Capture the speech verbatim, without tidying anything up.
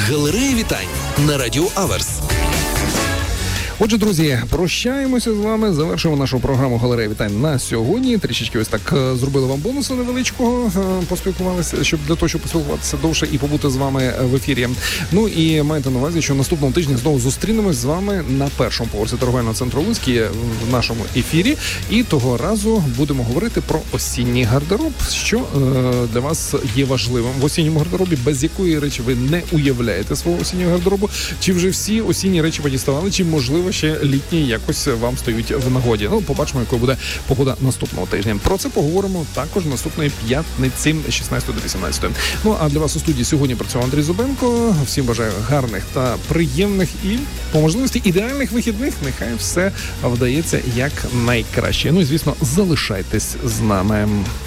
Галерея вітань на Радіо Аверс. Отже, друзі, прощаємося з вами, завершуємо нашу програму «Галерея вітань» на сьогодні. Трішечки ось так зробили вам бонусу невеличкого, поспілкувалися, щоб для того, щоб поспілкуватися довше і побути з вами в ефірі. Ну і майте на увазі, що наступного тижня знову зустрінемось з вами на першому поверсі торговельного центру Луцький в нашому ефірі. І того разу будемо говорити про осінній гардероб, що е, для вас є важливим в осінньому гардеробі, без якої речі ви не уявляєте свого осіннього гардеробу. Чи вже всі осінні речі подіставали, чи можливо ще літні якось вам стоять в нагоді. Ну, побачимо, якою буде погода наступного тижня. Про це поговоримо також наступної п'ятниці, шістнадцятої до вісімнадцятої. Ну, а для вас у студії сьогодні працював Андрій Зубенко. Всім бажаю гарних та приємних і, по можливості, ідеальних вихідних. Нехай все вдається як найкраще. Ну і, звісно, залишайтесь з нами.